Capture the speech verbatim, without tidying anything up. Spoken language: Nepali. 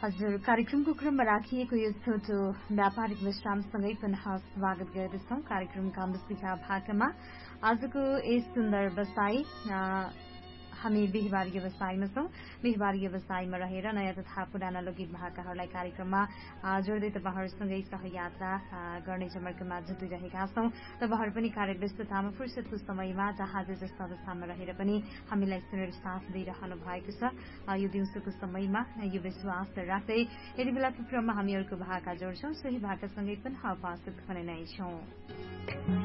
हजुर, कार्यक्रमको क्रममा राखिएको यो छोटो व्यापारिक विश्रामसँगै पुनः स्वागत गर्दछौं कार्यक्रमका मुस्लिका भागमा। आजको यस सुन्दर बसाई हामी बिहिबार व्यवसायमा छौं। बिहिबार व्यवसायमा रहेर नयाँ तथा पुराना लोकगीत भाकाहरूलाई कार्यक्रममा जोड्दै तपाईहरुसँगै सहयात्रा गर्ने जमर्कमा जुटिरहेका छौं। तपाईहरु पनि कार्यव्यस्ततामा फुर्सदको समयमा जहाँ जे जस्ता अवस्थामा रहेर पनि हामीलाई सुनेर साथ दिइरहनु भएको छ। यो दिउँसोको समयमा यो विश्वास राख्दै यति बेलाको क्रममा हामी अर्को भाका जोड्छौं। सोही भाकासँगै पुनः उपस्थित हुने नै छौं।